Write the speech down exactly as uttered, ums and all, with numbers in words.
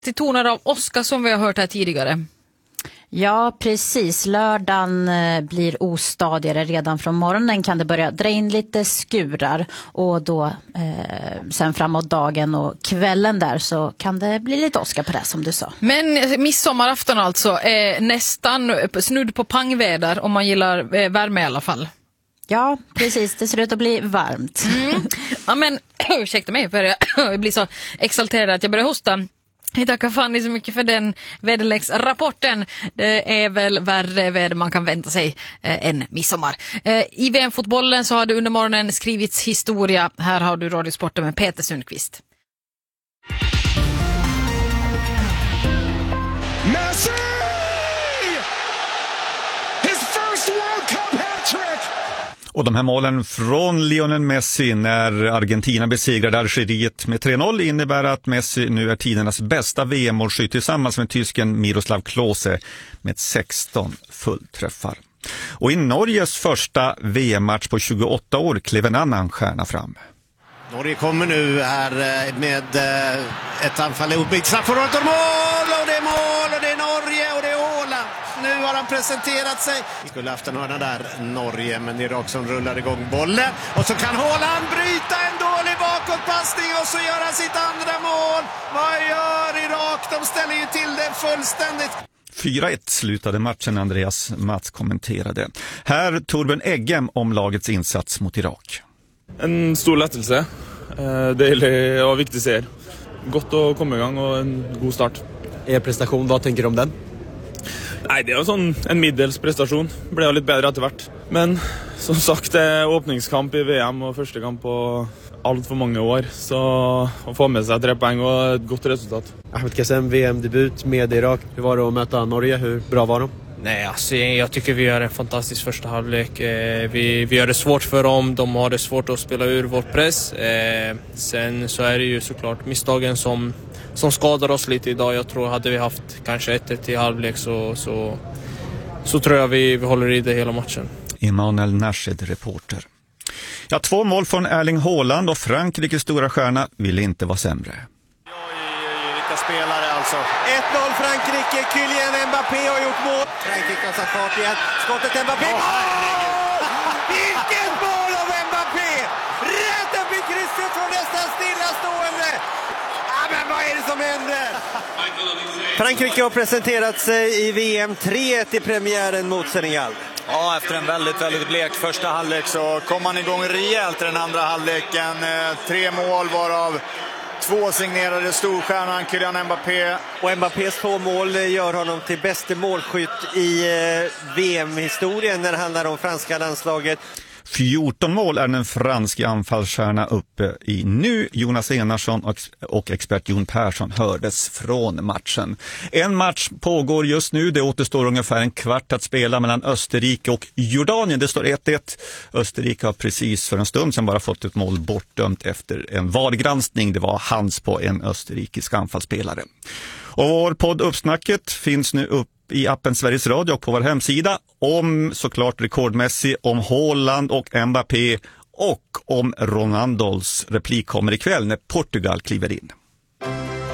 till toner av Oskar som vi har hört här tidigare. Ja, precis. Lördagen blir ostadigare. Redan från morgonen kan det börja dra in lite skurar. Och då eh, sen framåt dagen och kvällen där så kan det bli lite åska på det som du sa. Men midsommarafton alltså är nästan snudd på pangväder om man gillar eh, värme i alla fall. Ja, precis. Det ser ut att bli varmt. Mm. Ja, men ursäkta mig för jag blir så exalterad att jag börjar hosta. Jag tackar Fanny så mycket för den väderleksrapporten. Det är väl värre väder man kan vänta sig eh, än midsommar. Eh, I V M-fotbollen så har det under morgonen skrivits historia. Här har du Radiosporten med Peter Sundqvist. Messi! His first World Cup hat-trick! Och de här målen från Lionel Messi när Argentina besegrade Algeriet med tre noll innebär att Messi nu är tidernas bästa V M-målskytt tillsammans med tysken Miroslav Klose med sexton fullträffar. Och i Norges första V M-match på tjugoåtta år klev en annan stjärna fram. Norge kommer nu här med ett anfall uppbyggt. Straffområdet och mål! Och det är mål! Och det är Norge! Och det är Håland! Nu har han presenterat sig. Vi skulle haft en hörna där, Norge, men det är Irak som rullar igång bollen. Och så kan Håland bryta en dålig bakåtpassning och så gör han sitt andra mål. Vad gör Irak? De ställer ju till det fullständigt. fyra ett slutade matchen, Andreas Mats kommenterade. Här Torben Eggem om lagets insats mot Irak. En stor lättelse. Deilig och viktig seger. Gott att komma igång och en god start. Er prestation, vad tänker du om den? Nej, det är en sån en middels prestation. Blev lite bättre efterhvert. Men som sagt, det är öppningskamp i V M och första kamp på allt för många år. Så att få med sig tre poäng och ett gott resultat. Ahmed Kassem, V M-debut med Irak. Hur var det att möta Norge? Hur bra var de? Nej, alltså, jag tycker vi gör en fantastisk första halvlek. Vi, vi gör det svårt för dem. De har det svårt att spela ur vår press. Sen så är det ju såklart misstagen som, som skadar oss lite idag. Jag tror hade vi haft kanske ett ett i halvlek så, så, så tror jag vi, vi håller i det hela matchen. Emanuel Nashed, reporter. Ja, två mål från Erling Haaland och Frankrikes stora stjärna ville inte vara sämre. Vilka spelare alltså. ett noll Frankrike, Kylian Mbappé har gjort mål. Frankrike har satt fart igen. Skottet Mbappé. Oh, vilket mål av Mbappé! Rätt upp i krysset från nästan stillastående. Ja, men vad är det som händer? Frankrike har presenterat sig i V M tre ett i premiären mot Senegal. Ja, efter en väldigt, väldigt blek första halvlek så kom man igång rejält i den andra halvleken. Tre mål varav två signerade storstjärnan Kylian Mbappé. Och Mbappés två mål gör honom till bäste målskytt i V M-historien när det handlar om franska landslaget. fjorton mål är den franska anfallsstjärna uppe i nu. Jonas Enarsson och, och expert Jon Persson hördes från matchen. En match pågår just nu. Det återstår ungefär en kvart att spela mellan Österrike och Jordanien. Det står ett ett. Österrike har precis för en stund sedan bara fått ett mål bortdömt efter en V A R-granskning. Det var hands på en österrikisk anfallsspelare. Och vår podd Uppsnacket finns nu upp i appen Sveriges Radio och på vår hemsida om såklart rekordmässigt, om Haaland och Mbappé och om Ronaldos replik kommer ikväll när Portugal kliver in.